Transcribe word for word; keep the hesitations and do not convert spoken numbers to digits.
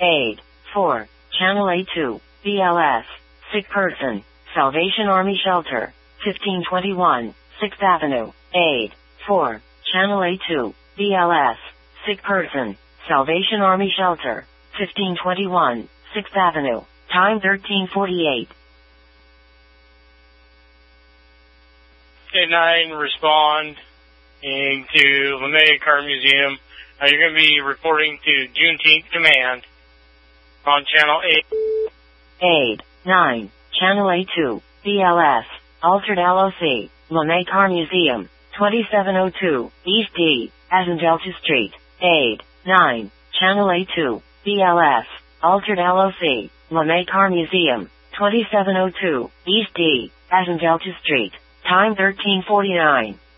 Aid. four. Channel A two, B L S. Sick person. Salvation Army Shelter. fifteen twenty-one, sixth Avenue. Aid. four. Channel A two, B L S. Sick person. Salvation Army Shelter. fifteen twenty-one, sixth Avenue. Time thirteen forty-eight. K nine, respond into LeMay Car Museum. Uh, you're going to be reporting to Juneteenth Command on Channel eight. Aid. nine. Channel A two, B L S. Altered L O C. LeMay Car Museum. twenty-seven oh two, East D. Azendelta Street. Aid. nine. Channel A two, B L S. Altered L O C. LeMay Car Museum. twenty-seven oh two, East D. Azendelta Street. Time thirteen forty-nine.